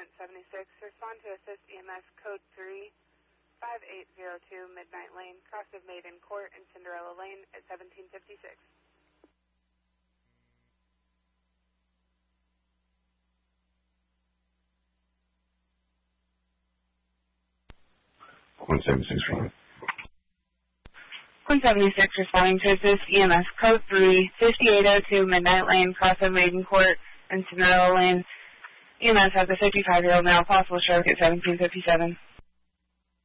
Frequent 76, respond to assist EMS code 35802 Midnight Lane, cross of Maiden Court and Cinderella Lane at 1756. 176 responding to assist EMS code 35802 Midnight Lane, cross of Maiden Court and Cinderella Lane. EMS has a 55-year-old male, possible stroke at 1757.